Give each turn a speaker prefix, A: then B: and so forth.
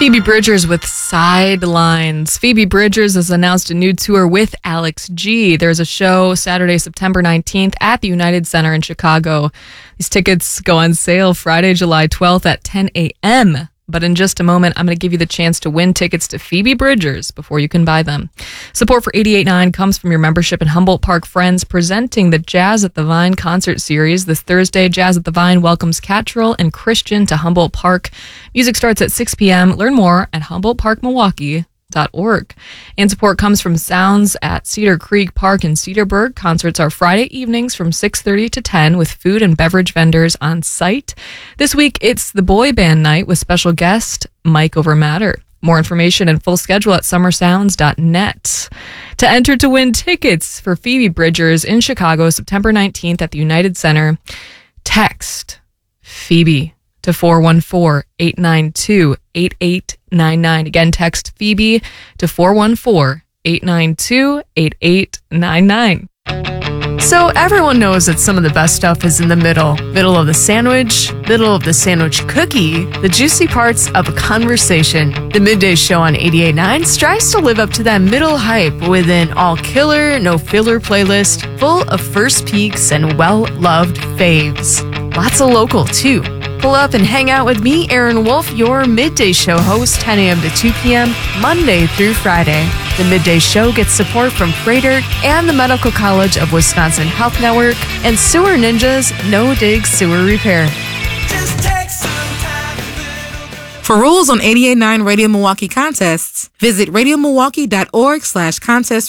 A: Phoebe Bridgers with Sidelines. Phoebe Bridgers has announced a new tour with Alex G. There's a show Saturday, September 19th at the United Center in Chicago. These tickets go on sale Friday, July 12th at 10 a.m. But in just a moment, I'm going to give you the chance to win tickets to Phoebe Bridgers before you can buy them. Support for 88.9 comes from your membership in Humboldt Park Friends, presenting the Jazz at the Vine concert series. This Thursday, Jazz at the Vine welcomes Catrell and Christian to Humboldt Park. Music starts at 6 p.m. Learn more at HumboldtParkMilwaukee.org. And support comes from Sounds at Cedar Creek Park in Cedarburg. Concerts are Friday evenings from 6:30 to 10 with food and beverage vendors on site. This week, it's the boy band night with special guest Mike Overmatter. More information and full schedule at summersounds.net. To enter to win tickets for Phoebe Bridgers in Chicago, September 19th at the United Center, text Phoebe to 414-892-8899. Again, text Phoebe to 414-892-8899. So everyone knows that some of the best stuff is in the middle. Middle of the sandwich, middle of the sandwich cookie, the juicy parts of a conversation. The Midday Show on 88.9 strives to live up to that middle hype with an all-killer, no-filler playlist full of first peeks and well-loved faves. Lots of local, too. Pull up and hang out with me, Aaron Wolf, your Midday Show host, 10 a.m. to 2 p.m., Monday through Friday. The Midday Show gets support from Freighter and the Medical College of Wisconsin Health Network and Sewer Ninjas No Dig Sewer Repair.
B: For rules on 88.9 Radio Milwaukee contests, visit radiomilwaukee.org/contest